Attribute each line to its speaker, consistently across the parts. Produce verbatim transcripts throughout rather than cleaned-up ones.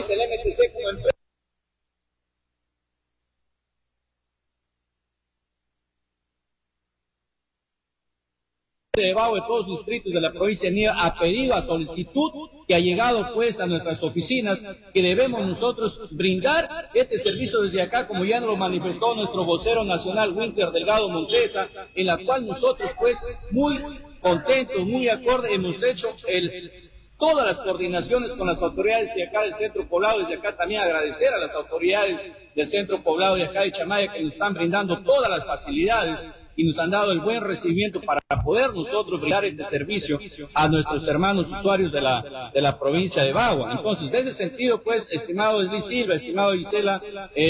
Speaker 1: pues el M T C como empresa de Bagua de todos los distritos de la provincia de Nieva ha pedido a solicitud que ha llegado pues a nuestras oficinas que debemos nosotros brindar este servicio desde acá, como ya nos lo manifestó nuestro vocero nacional Winter Delgado Montesa, en la cual nosotros pues muy contentos, muy acorde hemos hecho el todas las coordinaciones con las autoridades de acá del centro poblado. Desde acá también agradecer a las autoridades del centro poblado de acá de Chamaya que nos están brindando todas las facilidades y nos han dado el buen recibimiento para poder nosotros brindar este servicio a nuestros hermanos usuarios de la, de la provincia de Bagua. Entonces, de ese sentido, pues, estimado Luis Silva, estimado Gisela,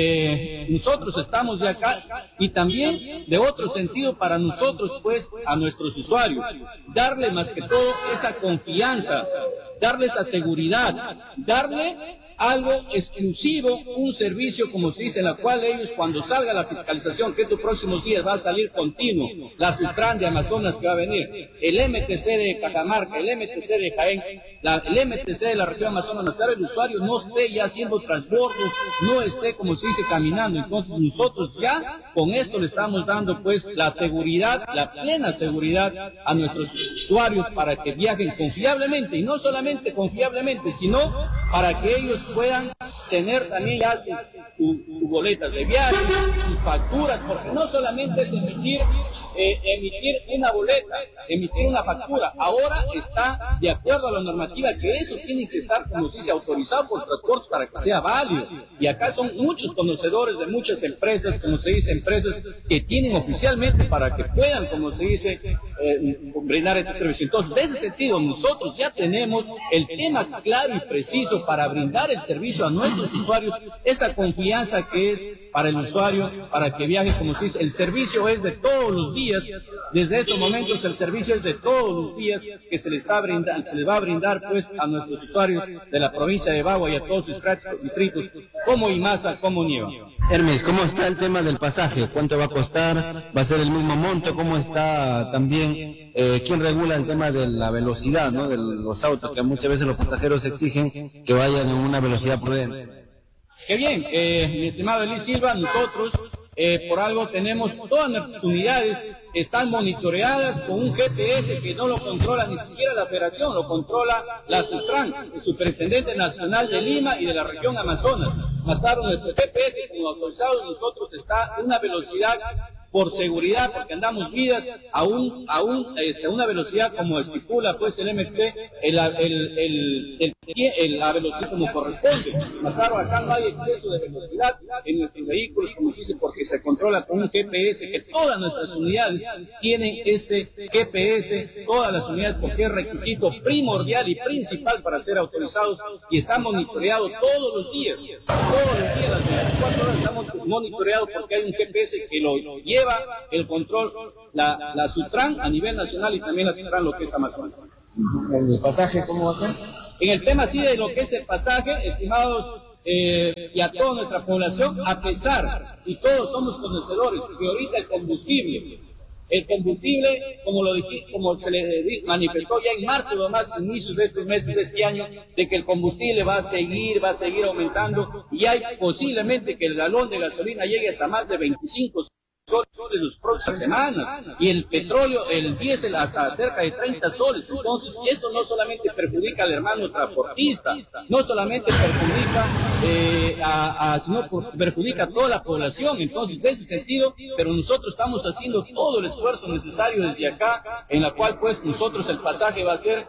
Speaker 1: eh, nosotros estamos de acá y también de otro sentido para nosotros, pues, a nuestros usuarios, darle más que todo esa confianza, darle esa seguridad, darle algo exclusivo, un servicio, como se dice, en la cual ellos, cuando salga la fiscalización, que estos próximos días va a salir continuo, la Sutran de Amazonas que va a venir, el M T C de Catamarca, el M T C de Jaén, la, el M T C de la región Amazonas, hasta el usuario no esté ya haciendo transbordos, no esté, como se dice, caminando. Entonces nosotros ya con esto le estamos dando pues la seguridad, la plena seguridad a nuestros usuarios para que viajen confiablemente, y no solamente confiablemente, sino para que ellos puedan tener también ya sus su, su boletas de viaje, sus facturas, porque no solamente es emitir, eh, emitir una boleta, emitir una factura, ahora está de acuerdo a la normativa que eso tiene que estar, como se dice, autorizado por transporte para que sea válido. Y acá son muchos conocedores de muchas empresas, como se dice, empresas que tienen oficialmente para que puedan, como se dice, eh, brindar este servicio. Entonces, de ese sentido, nosotros ya tenemos el tema claro y preciso para brindar el servicio a nuestros usuarios, esta confianza que es para el usuario, para que viaje, como se dice, el servicio es de todos los días, desde estos momentos el servicio es de todos los días que se les está brindando, se les va a brindar pues a nuestros usuarios de la provincia de Bagua y a todos sus distritos, como Imasa, como Nieva.
Speaker 2: Hermes, ¿cómo está el tema del pasaje? ¿Cuánto va a costar? ¿Va a ser el mismo monto? ¿Cómo está también? Eh, ¿Quién regula el tema de la velocidad, ¿no? De los autos, que muchas veces los pasajeros exigen que vayan en una velocidad prudente?
Speaker 1: Qué bien, eh, mi estimado Luis Silva, nosotros eh, por algo tenemos todas nuestras unidades, están monitoreadas con un G P S que no lo controla ni siquiera la operación, lo controla la Sutran, el Superintendente Nacional de Lima y de la región Amazonas. Más tarde nuestro G P S como autorizado nosotros está a una velocidad por seguridad, porque andamos vidas a, un, a, un, este, a una velocidad como estipula pues el M T C, el, el, el, el, el, la velocidad como corresponde. Más tarde acá no hay exceso de velocidad en nuestros vehículos, como se dice, porque se controla con un G P S, que todas nuestras unidades tienen este G P S, todas las unidades, porque es requisito primordial y principal para ser autorizados, y está monitoreado todos los días, todos los días, las veinticuatro horas estamos monitoreados porque hay un G P S que lo lleva lleva el control, la, la Sutran a nivel nacional y también la Sutran lo que es Amazonas.
Speaker 2: ¿El pasaje cómo va a ser?
Speaker 1: En el tema sí de lo que es el pasaje, estimados, eh, y a toda nuestra población, a pesar, y todos somos conocedores, que ahorita el combustible, el combustible, como lo dije, como se le manifestó ya en marzo, lo más inicios de estos meses de este año, de que el combustible va a seguir, va a seguir aumentando, y hay posiblemente que el galón de gasolina llegue hasta más de veinticinco soles las próximas semanas, y el petróleo, el diésel hasta cerca de treinta soles. Entonces esto no solamente perjudica al hermano transportista, no solamente perjudica eh, a, a, sino perjudica a toda la población. Entonces, de ese sentido, pero nosotros estamos haciendo todo el esfuerzo necesario desde acá, en la cual pues nosotros el pasaje va a ser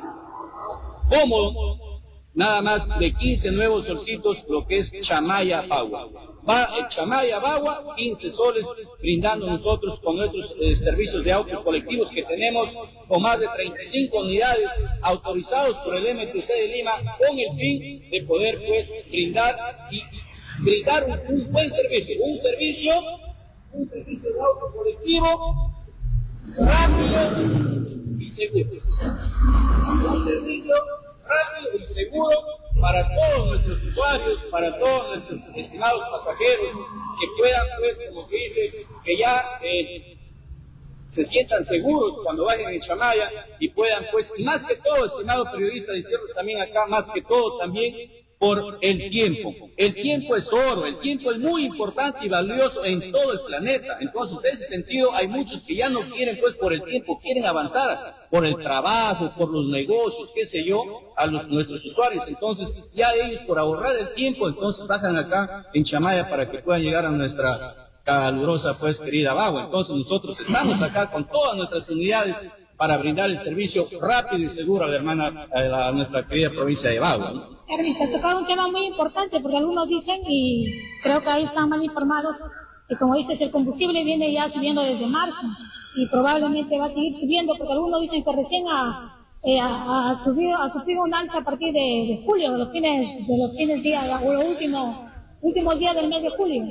Speaker 1: cómodo, nada más de quince nuevos solcitos, lo que es Chamaya Bagua. Va el Chamaya Bagua, quince soles, brindando nosotros con nuestros eh, servicios de autos colectivos que tenemos, con más de treinta y cinco unidades autorizados por el M T C de Lima, con el fin de poder pues brindar y brindar un, un buen servicio, un servicio, un servicio de auto colectivo rápido y seguro. Un servicio rápido y seguro para todos nuestros usuarios, para todos nuestros estimados pasajeros, que puedan, pues, como se dice, que ya eh, se sientan seguros cuando vayan en Chamaya y puedan, pues, más que todo, estimado periodista, decirles también acá, más que todo también, por el tiempo. El tiempo es oro, el tiempo es muy importante y valioso en todo el planeta. Entonces, en ese sentido, hay muchos que ya no quieren, pues, por el tiempo, quieren avanzar por el trabajo, por los negocios, qué sé yo, a los, nuestros usuarios. Entonces, ya ellos, por ahorrar el tiempo, entonces bajan acá en Chamaya para que puedan llegar a nuestra calurosa, pues, querida Bagua. Entonces, nosotros estamos acá con todas nuestras unidades para brindar el servicio rápido y seguro a la hermana, a, la, a nuestra querida provincia de Bagua, ¿no?
Speaker 3: Erwin, se ha tocado un tema muy importante, porque algunos dicen, y creo que ahí están mal informados, que como dices, el combustible viene ya subiendo desde marzo, y probablemente va a seguir subiendo, porque algunos dicen que recién ha, eh, ha, ha, sufrido, ha sufrido un alza a partir de, de julio, de los fines, de los fines días, o los últimos, últimos días del mes de julio.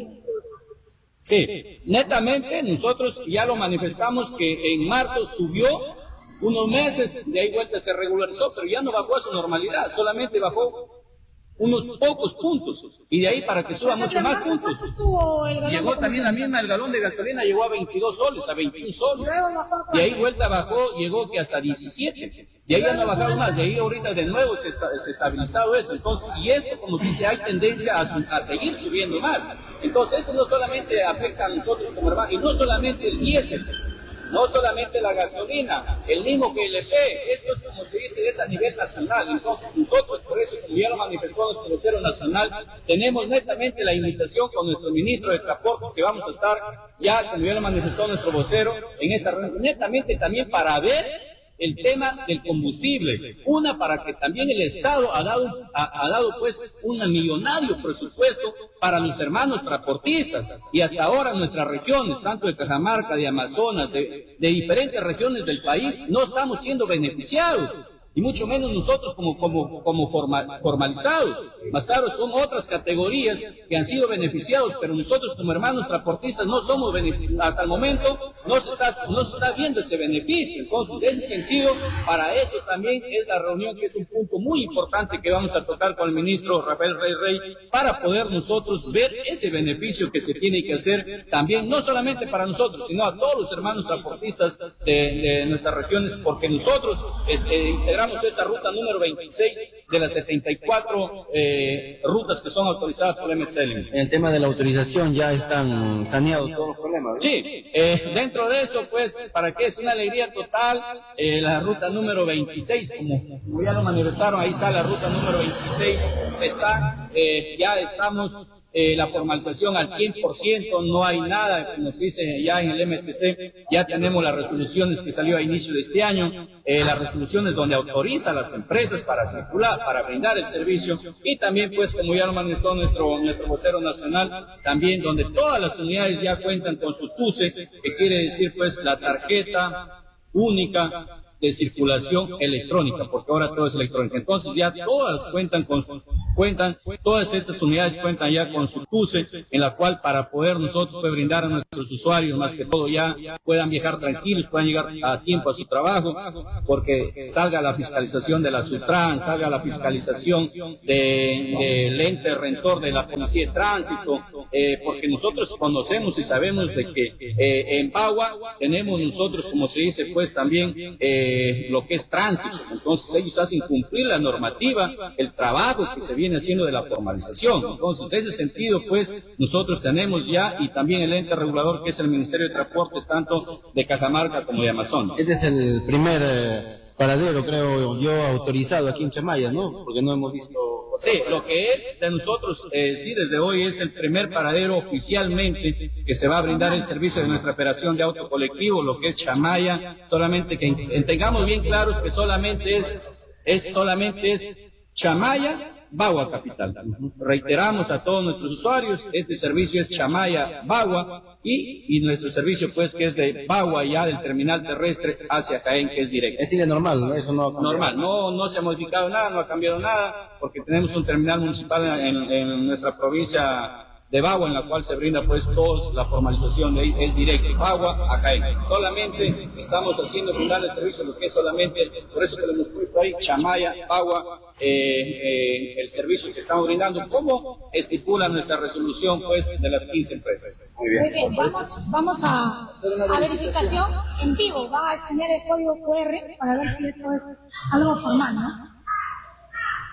Speaker 1: Sí, netamente nosotros ya lo manifestamos que en marzo subió unos meses, de ahí vuelta se regularizó, pero ya no bajó a su normalidad, solamente bajó unos pocos puntos, y de ahí para que suba mucho más puntos. Llegó también la misma, el galón de gasolina llegó a veintidós soles, a veintiún soles, de ahí vuelta bajó, llegó que hasta diecisiete, de ahí ya no ha bajado más, de ahí ahorita de nuevo se está se estabilizado eso. Entonces, si esto, como si se hay tendencia a, a seguir subiendo más, entonces eso no solamente afecta a nosotros como hermanos, y no solamente el diésel, no solamente la gasolina, el mismo G L P, esto es como se dice, es a nivel nacional. Entonces nosotros, por eso, como ya lo manifestó nuestro vocero nacional, tenemos netamente la invitación con nuestro ministro de Transportes, que vamos a estar ya, como ya lo manifestó nuestro vocero, en esta reunión, netamente también para ver el tema del combustible. Una, para que también el Estado ha dado, ha, ha dado pues un millonario presupuesto para los hermanos transportistas, y hasta ahora nuestras regiones, tanto de Cajamarca, de Amazonas, de, de diferentes regiones del país, no estamos siendo beneficiados, y mucho menos nosotros como, como, como forma, formalizados. Más claro, son otras categorías que han sido beneficiados, pero nosotros como hermanos transportistas no somos beneficiados. Hasta el momento no se está, no se está viendo ese beneficio. Entonces, en ese sentido, para eso también es la reunión, que es un punto muy importante que vamos a tocar con el ministro Rafael Rey Rey, para poder nosotros ver ese beneficio que se tiene que hacer también, no solamente para nosotros, sino a todos los hermanos transportistas de, de nuestras regiones, porque nosotros este, integramos esta ruta número veintiséis de las setenta y cuatro eh, rutas que son autorizadas por M C L.
Speaker 2: En el tema de la autorización ya están saneados todos los problemas, ¿no?
Speaker 1: Sí, eh, dentro de eso, pues, para que es una alegría total, eh, la ruta número veintiséis, como, como ya lo manifestaron, ahí está la ruta número veintiséis, está, eh, ya estamos... Eh, la formalización al cien por ciento, no hay nada, como se dice ya en el M T C, ya tenemos las resoluciones que salió a inicio de este año, eh, las resoluciones donde autoriza a las empresas para circular, para brindar el servicio, y también, pues, como ya lo manifestó nuestro, nuestro vocero nacional, también donde todas las unidades ya cuentan con su T U C E, que quiere decir, pues, la tarjeta única de circulación electrónica, porque ahora todo es electrónica. Entonces ya todas cuentan con su, cuentan, todas estas unidades cuentan ya con su T U C E, en la cual, para poder nosotros poder brindar a nuestros usuarios, más que todo, ya puedan viajar tranquilos, puedan llegar a tiempo a su trabajo, porque salga la fiscalización de la Sutran, salga la fiscalización del de, de ente rentor de la Policía de Tránsito, eh, porque nosotros conocemos y sabemos de que eh, en Bagua tenemos nosotros, como se dice, pues también eh, lo que es tránsito. Entonces ellos hacen cumplir la normativa, el trabajo que se viene haciendo de la formalización. Entonces, de ese sentido, pues, nosotros tenemos ya, y también el ente regulador, que es el Ministerio de Transportes, tanto de Cajamarca como de Amazonas.
Speaker 2: Este es el primer eh, paradero, creo yo, autorizado aquí en Chamaya, ¿no? Porque no hemos visto...
Speaker 1: Sí, lo que es de nosotros, eh, sí, desde hoy es el primer paradero oficialmente que se va a brindar el servicio de nuestra operación de auto colectivo, lo que es Chamaya, solamente que tengamos bien claros que solamente es, es solamente es Chamaya, Bagua capital. Reiteramos a todos nuestros usuarios, este servicio es Chamaya, Bagua, y, y nuestro servicio, pues, que es de Bagua, ya del terminal terrestre hacia Jaén, que es directo.
Speaker 2: Es decir, normal, ¿no? Eso no ha cambiado.
Speaker 1: Normal, no, no se ha modificado nada, no ha cambiado nada, porque tenemos un terminal municipal en, en nuestra provincia de Bagua, en la cual se brinda, pues, todos, la formalización de es directo, Bagua a Jaén. Solamente estamos haciendo brindar el servicio, lo que es solamente, por eso que lo hemos puesto ahí, Chamaya, Bagua, eh, eh, el servicio que estamos brindando, como estipula nuestra resolución, pues, de las quince empresas.
Speaker 3: Muy bien, Muy bien. Vamos, vamos a, a verificación en vivo, va a escanear el código Q R para ver si esto es algo formal, ¿no?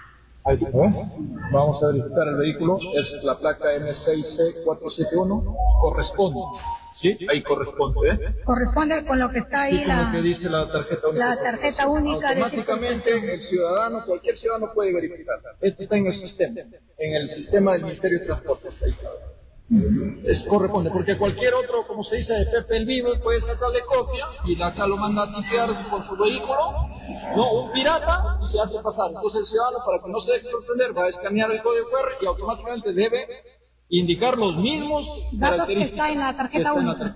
Speaker 4: Ahí está, ¿ves? Vamos a verificar el vehículo, es la placa M seis C cuatro siete uno, corresponde, ¿sí? Ahí corresponde, ¿eh?
Speaker 3: Corresponde con lo que está ahí,
Speaker 4: sí, con
Speaker 3: la,
Speaker 4: lo que dice la tarjeta única.
Speaker 3: La tarjeta única.
Speaker 4: Automáticamente el ciudadano, cualquier ciudadano puede verificar. Este está en el sistema, en el sistema del Ministerio de Transportes, ahí está. Es corresponde, porque cualquier otro, como se dice, de Pepe el Vivo, puede sacarle copia y acá lo manda a tipear con su vehículo, no, un pirata, y se hace pasar. Entonces el ciudadano, para que no se deje sorprender, va a escanear el código cu erre y automáticamente debe indicar los mismos
Speaker 3: datos que está en la tarjeta única.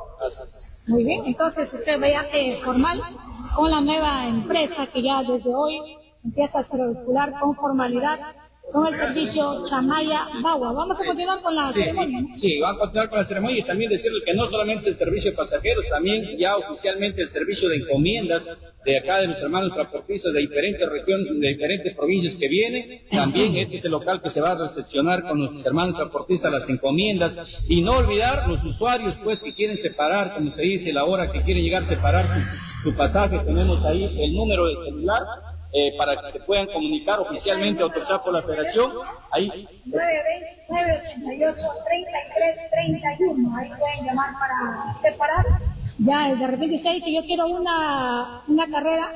Speaker 3: Muy bien, entonces usted viaje formal con la nueva empresa que ya desde hoy empieza a circular con formalidad con el servicio Chamaya Bagua. Vamos a continuar con la
Speaker 1: sí,
Speaker 3: ceremonia, ¿no?
Speaker 1: Sí, va a continuar con la ceremonia y también decirles que no solamente es el servicio de pasajeros, también ya oficialmente el servicio de encomiendas de acá de los hermanos transportistas de diferentes regiones, de diferentes provincias que vienen. También este es el local que se va a recepcionar con nuestros hermanos transportistas las encomiendas. Y no olvidar los usuarios pues que quieren separar, como se dice, la hora que quieren llegar a separar su, su pasaje. Tenemos ahí el número de celular. Eh, para que se puedan comunicar oficialmente autorizado por la Federación. Ahí
Speaker 3: nueve dos nueve ocho ocho, tres tres tres uno, ahí pueden llamar para separar. Ya de repente usted dice, yo quiero una, una carrera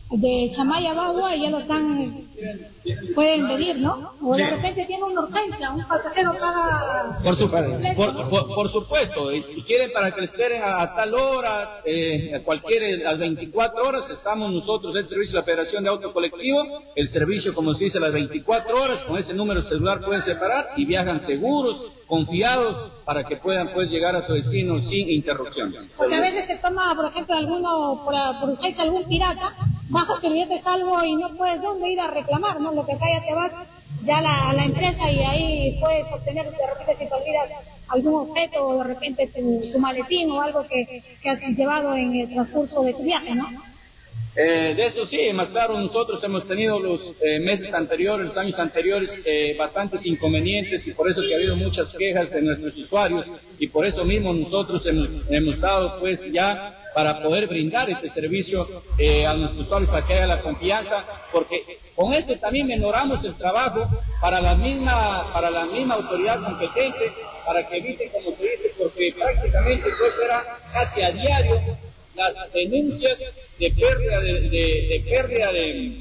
Speaker 3: de Chamaya Bagua y ya lo están, pueden pedir, ¿no? O de repente tiene una urgencia, un pasajero paga...
Speaker 1: Por, su, por, por, por supuesto, y si quieren para que le esperen a, a tal hora, eh, a cualquier, las veinticuatro horas, estamos nosotros, el servicio de la Federación de Auto Colectivo, el servicio, como se dice, las veinticuatro horas, con ese número celular pueden separar y viajan seguros, confiados, para que puedan pues llegar a su destino sin interrupciones.
Speaker 3: Porque a veces se toma, por ejemplo, alguno, por, por urgencia, algún pirata, bajas el billete salvo y no puedes dónde ir a reclamar, ¿no? Lo que acá ya te vas ya a la, a la empresa y ahí puedes obtener, de repente si te olvidas algún objeto o de repente tu, tu maletín o algo que, que has llevado en el transcurso de tu viaje, ¿no?
Speaker 1: Eh, de eso sí, más claro, nosotros hemos tenido los eh, meses anteriores, los años anteriores, eh, bastantes inconvenientes y por eso que ha habido muchas quejas de nuestros usuarios y por eso mismo nosotros hemos, hemos dado pues ya para poder brindar este servicio eh, a nuestros usuarios para que haya la confianza, porque con esto también mejoramos el trabajo para la misma, para la misma autoridad competente, para que eviten, como se dice, porque prácticamente pues era casi a diario las denuncias de pérdida de, de, de pérdida de,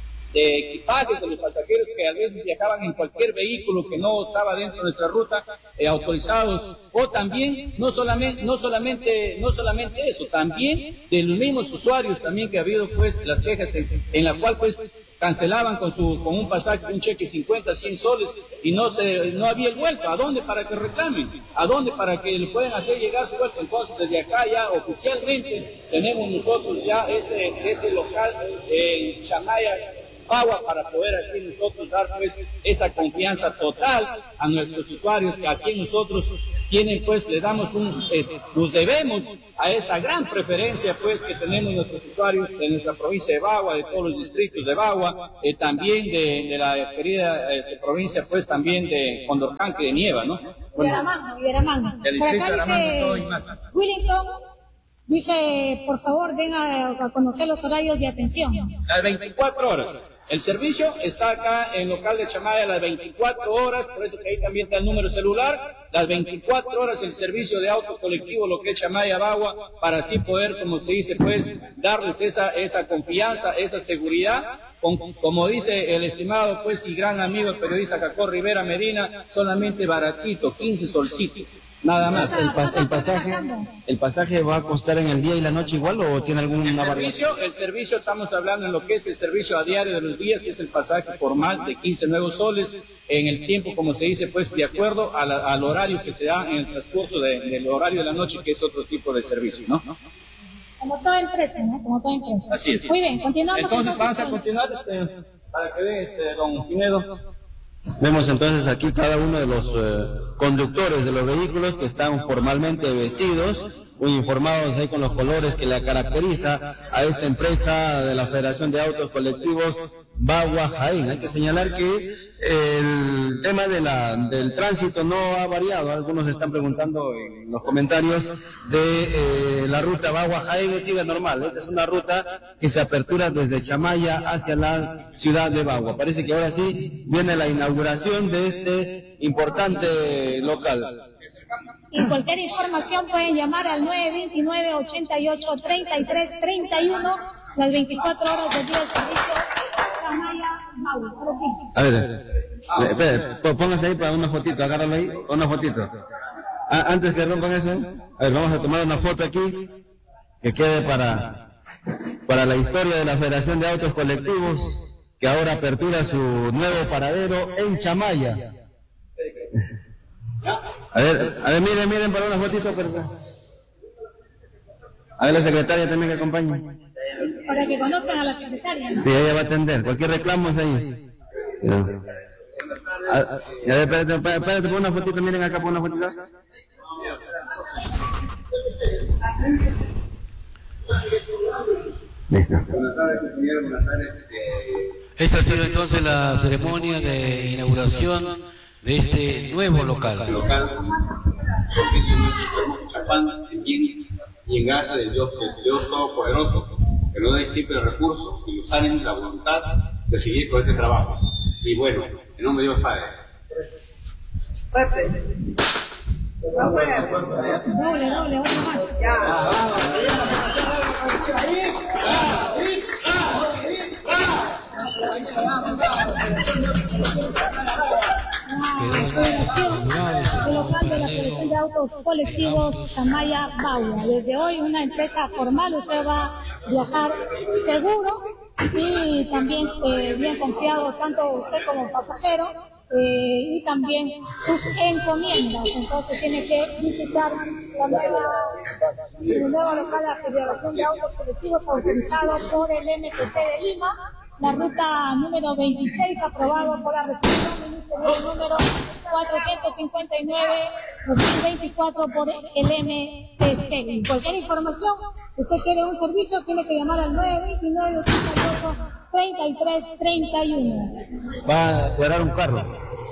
Speaker 1: de equipajes de los pasajeros que a veces viajaban en cualquier vehículo que no estaba dentro de nuestra ruta, eh, autorizados, o también no solamente no solamente no solamente eso, también de los mismos usuarios también que ha habido pues las quejas en, en la cual pues cancelaban con su con un pasaje, un cheque cincuenta, cien soles y no se no había el vuelto. ¿A dónde para que reclamen? ¿A dónde para que le puedan hacer llegar su vuelto? Entonces desde acá ya oficialmente tenemos nosotros ya este este local en Chamaya Bagua para poder así nosotros dar pues esa confianza total a nuestros usuarios que aquí nosotros tienen pues le damos un es, nos debemos a esta gran preferencia pues que tenemos nuestros usuarios de nuestra provincia de Bagua, de todos los distritos de Bagua, eh, también de, de la querida este, provincia pues también de Condorcanqui, de Nieva, ¿no?
Speaker 3: Bueno, de Aramango, de Aramango. Por acá dice Willington. Dice, por favor, den a, a conocer los horarios de atención.
Speaker 1: Las veinticuatro horas. El servicio está acá en local de Chamaya las veinticuatro horas, por eso que ahí también está el número celular. Las veinticuatro horas el servicio de auto colectivo, lo que es Chamaya Bagua, para así poder, como se dice, pues, darles esa, esa confianza, esa seguridad. Con, como dice el estimado, pues, y gran amigo, el periodista Cacó Rivera Medina, solamente baratito, quince solcitos, nada más.
Speaker 2: ¿El, pas, el, pasaje, ¿El pasaje va a costar en el día y la noche igual o tiene alguna
Speaker 1: variación? El servicio, estamos hablando en lo que es el servicio a diario de los días, es el pasaje formal de quince nuevos soles, en el tiempo, como se dice, pues, de acuerdo a la, al horario que se da en el transcurso de, del horario de la noche, que es otro tipo de servicio, ¿no?
Speaker 3: Como toda empresa, ¿no? Como toda empresa.
Speaker 1: Así es.
Speaker 3: Muy bien, continuamos.
Speaker 1: Entonces, entonces vamos a continuar este, para que vean, este, don Pinedo.
Speaker 2: Vemos entonces aquí cada uno de los eh, conductores de los vehículos que están formalmente vestidos, muy informados ahí con los colores que la caracteriza a esta empresa de la Federación de Autos Colectivos Bagua Jaén. Hay que señalar que el tema de la, del tránsito no ha variado. Algunos están preguntando en los comentarios de eh, la ruta Bagua-Jaén, sigue normal. Esta es una ruta que se apertura desde Chamaya hacia la ciudad de Bagua. Parece que ahora sí viene la inauguración de este importante local.
Speaker 3: Y cualquier información pueden llamar al nueve dos nueve, ochenta y ocho, treinta y tres, treinta y uno, las veinticuatro horas del día de servicio.
Speaker 2: A ver, espera, póngase ahí para una fotito, agárralo ahí, una fotito. Ah, antes que rompan eso, a ver, vamos a tomar una foto aquí, que quede para, para la historia de la Federación de Autos Colectivos, que ahora apertura su nuevo paradero en Chamaya. A ver, a ver, miren, miren para una fotito, perdón. A ver, la secretaria también que acompañe.
Speaker 3: Para que conozcan a la secretaria, ¿no?
Speaker 2: Sí, ella va a atender. Cualquier reclamo es ahí. A, a ver, espérate, espérate, pon una fotito, miren acá, pon una fotito. Listo.
Speaker 5: Esta ha sido entonces la ceremonia de inauguración de este nuevo local.
Speaker 1: Y en gracia del Dios, del Dios Todopoderoso, que nos dé siempre recursos y nos salen la voluntad de seguir con este trabajo. Y bueno, en nombre de Dios Padre.
Speaker 3: Doble, doble, otro más. El local de la Federación de Autos Colectivos Chamaya Bagua. Desde hoy una empresa formal, usted va a viajar seguro y también eh, bien confiado tanto usted como pasajero eh, y también sus encomiendas. Entonces tiene que visitar la nueva, el nuevo local de la Federación de Autos Colectivos autorizado por el M P C de Lima. La ruta número veintiséis, aprobado por la resolución ministerial número cuatrocientos cincuenta y nueve dos mil veinticuatro por el M P C. Cualquier información, usted quiere un servicio, tiene que llamar al nueve dos nueve, ochenta y ocho, treinta y tres, treinta y uno.
Speaker 2: Va a cuadrar un carro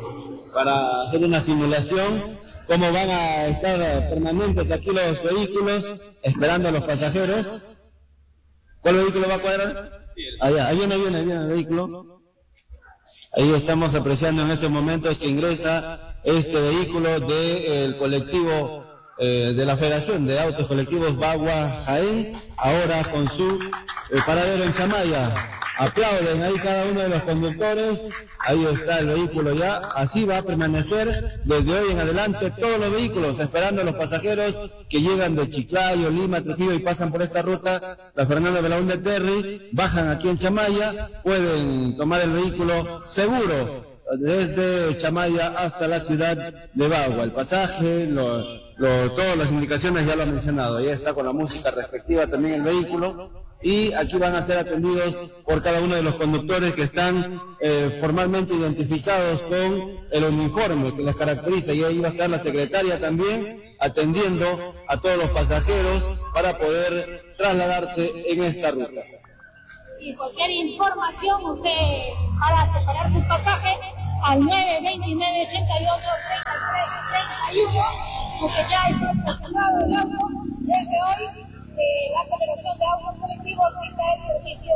Speaker 2: para hacer una simulación, cómo van a estar permanentes aquí los vehículos, esperando a los pasajeros. ¿Cuál vehículo va a cuadrar? Allá, ahí viene, ahí viene, ahí viene el vehículo. Ahí estamos apreciando en estos momentos que ingresa este vehículo del colectivo eh, de la Federación de Autos Colectivos Bagua Jaén, ahora con su eh, paradero en Chamaya. Aplauden ahí cada uno de los conductores. Ahí está el vehículo ya. Así va a permanecer desde hoy en adelante todos los vehículos, esperando a los pasajeros que llegan de Chiclayo, Lima, Trujillo y pasan por esta ruta, la Fernando Belaúnde Terry, bajan aquí en Chamaya, pueden tomar el vehículo seguro desde Chamaya hasta la ciudad de Bagua. El pasaje, lo, lo, todas las indicaciones ya lo han mencionado. Ya está con la música respectiva también el vehículo. Y aquí van a ser atendidos por cada uno de los conductores que están eh, formalmente identificados con el uniforme que les caracteriza, y ahí va a estar la secretaria también atendiendo a todos los pasajeros para poder trasladarse en esta ruta.
Speaker 3: Y cualquier información, usted hará separar su pasaje al nueve dos nueve, ochenta y ocho, treinta y tres, treinta y uno, porque ya hay estacionado el auto desde hoy. Eh, la Federación de Autos Colectivos brinda el servicio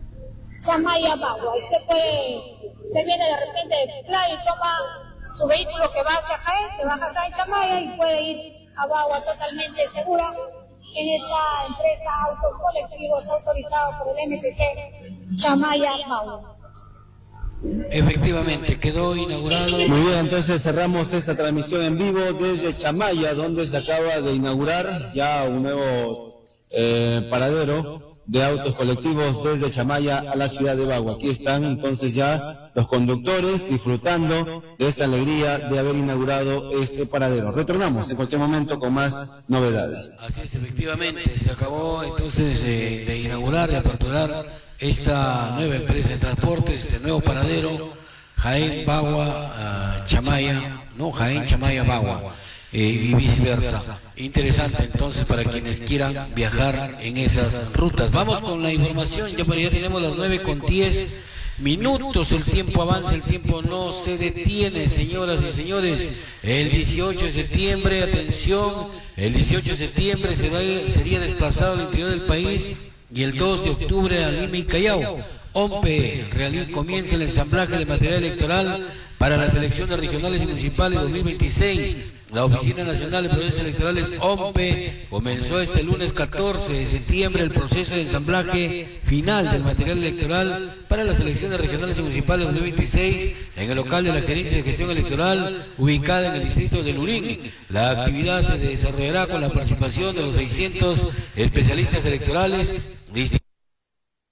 Speaker 3: Chamaya Bagua. Y se puede, se viene de repente de Chiclayo y toma su vehículo que va hacia Jaén, se baja acá en Chamaya y puede ir a Bagua totalmente segura en esta empresa Autos Colectivos autorizada por el M P C Chamaya Bagua.
Speaker 5: Efectivamente, quedó inaugurado.
Speaker 2: Muy bien, entonces cerramos esta transmisión en vivo desde Chamaya, donde se acaba de inaugurar ya un nuevo Eh, paradero de autos colectivos desde Chamaya a la ciudad de Bagua. Aquí están entonces ya los conductores disfrutando de esta alegría de haber inaugurado este paradero. Retornamos en cualquier momento con más novedades.
Speaker 5: Así es, efectivamente, se acabó entonces de, de inaugurar, de aperturar esta nueva empresa de transportes, este nuevo paradero, Jaén, Bagua, uh, Chamaya, no, Jaén, Chamaya, Bagua. Eh, y viceversa. Interesante entonces para quienes quieran viajar en esas rutas. Vamos con la información, ya, ya tenemos las nueve con diez minutos, el tiempo avanza, el tiempo no se detiene, señoras y señores. El dieciocho de septiembre, atención, el dieciocho de septiembre se va, sería desplazado al interior del país y el dos de octubre a Lima y Callao. OMPE realiza, comienza el ensamblaje de material electoral para las elecciones regionales y municipales dos mil veintiséis. La Oficina Nacional de Procesos Electorales, OMPE, comenzó este lunes catorce de septiembre el proceso de ensamblaje final del material electoral para las elecciones regionales y municipales dos mil veintiséis en el local de la Gerencia de Gestión Electoral, ubicada en el distrito de Lurín. La actividad se desarrollará con la participación de los seiscientos especialistas electorales distribuidos